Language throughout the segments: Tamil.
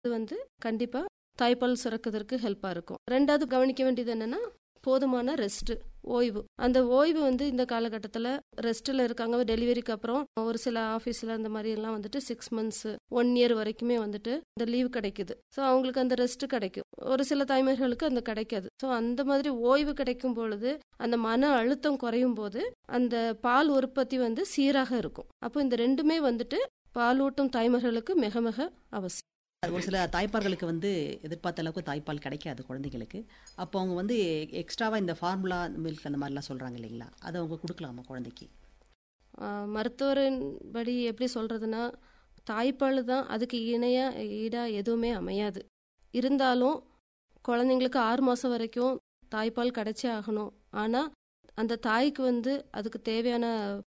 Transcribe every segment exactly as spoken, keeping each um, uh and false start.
இது வந்து கண்டிப்பா தாய்ப்பால் சுரக்கிறதுக்கு ஹெல்ப்பா இருக்கும். ரெண்டாவது கவனிக்க வேண்டியது என்னன்னா போதுமான ரெஸ்ட், ஓய்வு. அந்த ஓய்வு வந்து இந்த காலகட்டத்தில் ரெஸ்ட்டில் இருக்காங்க. டெலிவரிக்கு அப்புறம் ஒரு சில ஆஃபீஸில் அந்த மாதிரி எல்லாம் வந்துட்டு சிக்ஸ் மந்த்ஸ் ஒன் இயர் வரைக்குமே வந்துட்டு இந்த லீவ் கிடைக்குது. ஸோ அவங்களுக்கு அந்த ரெஸ்ட் கிடைக்கும். ஒரு சில தாய்மார்களுக்கு அந்த கிடைக்காது. ஸோ அந்த மாதிரி ஓய்வு கிடைக்கும் பொழுது அந்த மன அழுத்தம் குறையும் போது அந்த பால் உற்பத்தி வந்து சீராக இருக்கும். அப்போ இந்த ரெண்டுமே வந்துட்டு பாலூட்டும் தாய்மார்களுக்கு மிக மிக அவசியம். ஒரு சில தாய்ப்பால்களுக்கு வந்து எதிர்பார்த்த அளவுக்கு தாய்ப்பால் கிடைக்காது குழந்தைங்களுக்கு. அப்போ அவங்க வந்து எக்ஸ்ட்ராவாக இந்த ஃபார்முலா மில்க் அந்த மாதிரிலாம் சொல்கிறாங்க இல்லைங்களா, அதை அவங்க கொடுக்கலாமா குழந்தைக்கு? மருத்துவரின் படி எப்படி சொல்கிறதுனா தாய்ப்பால் தான் அதுக்கு இணையாக ஈடாக எதுவுமே அமையாது. இருந்தாலும் குழந்தைங்களுக்கு ஆறு மாதம் வரைக்கும் தாய்ப்பால் கிடைச்சே ஆகணும். ஆனால் அந்த தாய்க்கு வந்து அதுக்கு தேவையான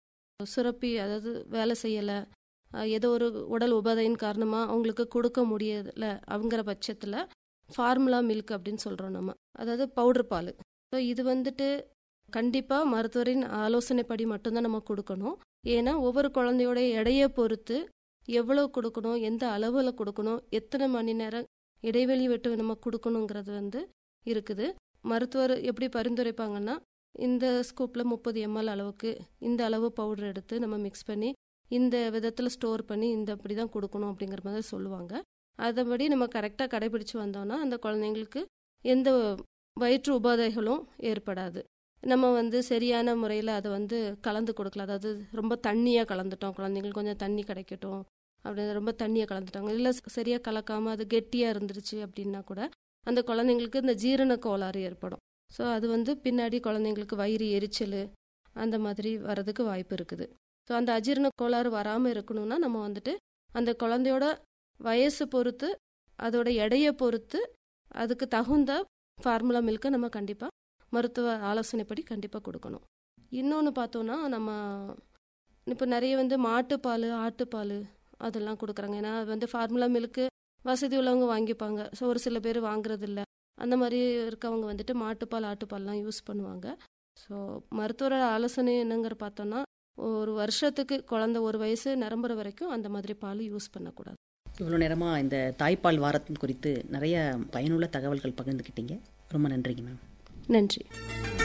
சுரப்பி அதாவது வேலை செய்யலை, ஏதோ ஒரு உடல் உபாதையின் காரணமாக அவங்களுக்கு கொடுக்க முடியலை அப்படிங்கிற பட்சத்தில் ஃபார்முலா மில்க் அப்படின்னு சொல்கிறோம் நம்ம, அதாவது பவுடர் பால். ஸோ இது வந்துட்டு கண்டிப்பாக மருத்துவரின் ஆலோசனைப்படி மட்டும்தான் நம்ம கொடுக்கணும். ஏன்னா ஒவ்வொரு குழந்தையோட எடையை பொறுத்து எவ்வளோ கொடுக்கணும், எந்த அளவில் கொடுக்கணும், எத்தனை மணி நேரம் இடைவெளி விட்டு நம்ம கொடுக்கணுங்கிறது வந்து இருக்குது. மருத்துவர் எப்படி பரிந்துரைப்பாங்கன்னா இந்த ஸ்கூப்பில் முப்பது எம்எல் அளவுக்கு இந்த அளவு பவுடர் எடுத்து நம்ம மிக்ஸ் பண்ணி இந்த விதத்தில் ஸ்டோர் பண்ணி இந்த அப்படி தான் கொடுக்கணும் அப்படிங்கிற மாதிரி சொல்லுவாங்க. அதன்படி நம்ம கரெக்டாக கடைபிடிச்சு வந்தோம்னா அந்த குழந்தைங்களுக்கு எந்த வயிற்று உபாதைகளும் ஏற்படாது. நம்ம வந்து சரியான முறையில் அதை வந்து கலந்து கொடுக்கலாம். அதாவது ரொம்ப தண்ணியாக கலந்துட்டோம், குழந்தைங்களுக்கு கொஞ்சம் தண்ணி கிடைக்கட்டும் அப்படின்னு ரொம்ப தண்ணியை கலந்துட்டாங்க, இல்லை சரியாக கலக்காமல் அது கெட்டியாக இருந்துருச்சு அப்படின்னா கூட அந்த குழந்தைங்களுக்கு இந்த ஜீரண கோளாறு ஏற்படும். ஸோ அது வந்து பின்னாடி குழந்தைங்களுக்கு வயிறு எரிச்சல் அந்த மாதிரி வர்றதுக்கு வாய்ப்பு இருக்குது. ஸோ அந்த அஜீரண கோளாறு வராமல் இருக்கணும்னா நம்ம வந்துட்டு அந்த குழந்தையோட வயசு பொறுத்து அதோட எடையை பொறுத்து அதுக்கு தகுந்த ஃபார்முலா மில்க்கை நம்ம கண்டிப்பாக மருத்துவ ஆலோசனைப்படி கண்டிப்பாக கொடுக்கணும். இன்னொன்று பார்த்தோன்னா நம்ம இப்போ நிறைய வந்து மாட்டுப்பால் ஆட்டுப்பால் அதெல்லாம் கொடுக்குறாங்க. ஏன்னா அது வந்து ஃபார்முலா மில்க்கு வசதி உள்ளவங்க வாங்கிப்பாங்க. ஸோ ஒரு சில பேர் வாங்குறதில்ல. அந்த மாதிரி இருக்கவங்க வந்துட்டு மாட்டுப்பால் ஆட்டுப்பால்லாம் யூஸ் பண்ணுவாங்க. ஸோ மருத்துவரோட ஆலோசனை என்னங்கிற பார்த்தோன்னா ஒரு வருஷத்துக்கு குழந்தை ஒரு வயசு நிரம்புற வரைக்கும் அந்த மாதிரி பால் யூஸ் பண்ணக்கூடாது. இவ்வளோ நேரமாக இந்த தாய்ப்பால் வாரத்தின் குறித்து நிறைய பயனுள்ள தகவல்கள் பகிர்ந்துக்கிட்டீங்க. ரொம்ப நன்றிங்க மேம். நன்றி.